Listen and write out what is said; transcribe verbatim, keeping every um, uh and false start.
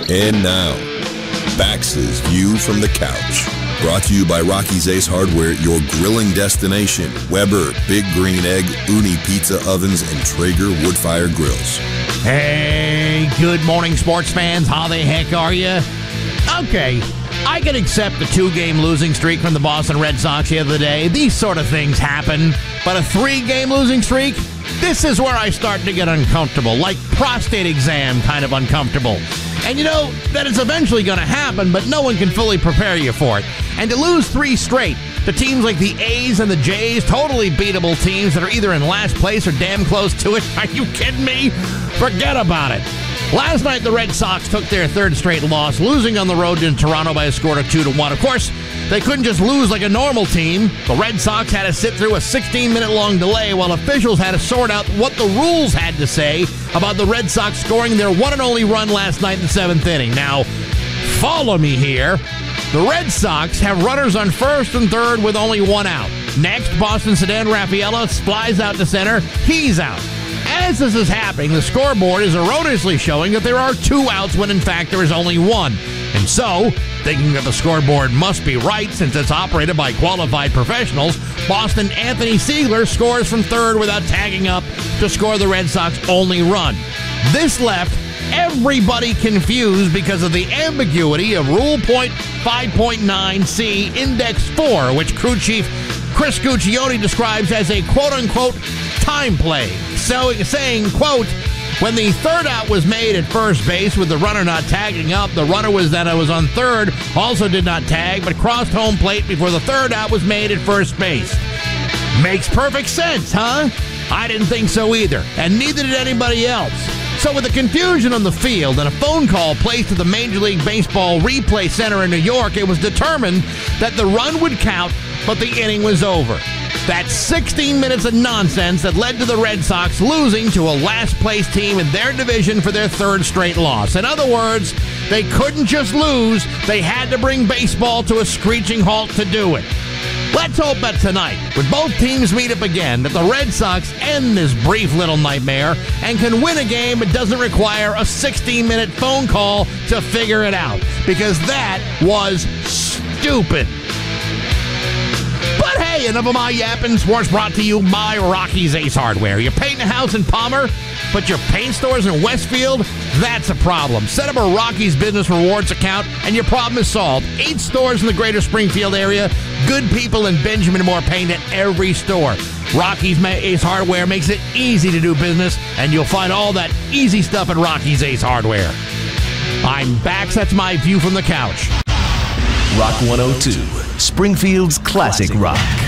And now, Bax's View from the Couch. Brought to you by Rocky's Ace Hardware, your grilling destination. Weber, Big Green Egg, Uni Pizza Ovens, and Traeger Wood-Fired Grills. Hey, good morning, sports fans. How the heck are you? Okay, I can accept the two-game losing streak from the Boston Red Sox the other day. These sort of things happen. But a three-game losing streak? This is where I start to get uncomfortable, like prostate exam kind of uncomfortable. And you know that it's eventually going to happen, but no one can fully prepare you for it. And to lose three straight to teams like the A's and the Jays, totally beatable teams that are either in last place or damn close to it, are you kidding me? Forget about it. Last night, the Red Sox took their third straight loss, losing on the road in Toronto by a score of two to one. Of course, they couldn't just lose like a normal team. The Red Sox had to sit through a sixteen-minute-long delay while officials had to sort out what the rules had to say about the Red Sox scoring their one and only run last night in the seventh inning. Now, follow me here. The Red Sox have runners on first and third with only one out. Next, Boston Sedan Rafaela flies out to center. He's out. As this is happening, the scoreboard is erroneously showing that there are two outs when in fact there is only one. And so, thinking that the scoreboard must be right since it's operated by qualified professionals, Boston Anthony Siegler scores from third without tagging up to score the Red Sox only run. This left everybody confused because of the ambiguity of Rule five point nine C Index four, which crew chief Chris Guccione describes as a quote-unquote time play. So saying, quote, when the third out was made at first base with the runner not tagging up, the runner was that was on third also did not tag, but crossed home plate before the third out was made at first base. Makes perfect sense, huh? I didn't think so either, and neither did anybody else. So with the confusion on the field and a phone call placed to the Major League Baseball Replay Center in New York, it was determined that the run would count, but the inning was over. That's sixteen minutes of nonsense that led to the Red Sox losing to a last-place team in their division for their third straight loss. In other words, they couldn't just lose, they had to bring baseball to a screeching halt to do it. Let's hope that tonight, when both teams meet up again, that the Red Sox end this brief little nightmare and can win a game that doesn't require a sixteen-minute phone call to figure it out, because that was stupid. But hey, enough of my yapping. Sports brought to you by Rocky's Ace Hardware. You're painting a house in Palmer, but your paint stores in Westfield? That's a problem. Set up a Rocky's Business Rewards account, and your problem is solved. Eight stores in the greater Springfield area. Good people in Benjamin Moore paint at every store. Rocky's Ace Hardware makes it easy to do business, and you'll find all that easy stuff at Rocky's Ace Hardware. I'm Bax. That's my view from the couch. Rock one oh two, Springfield's classic rock.